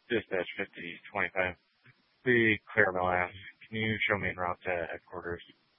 Dispatch 5025. The Claremont asks, can you show me en route to headquarters?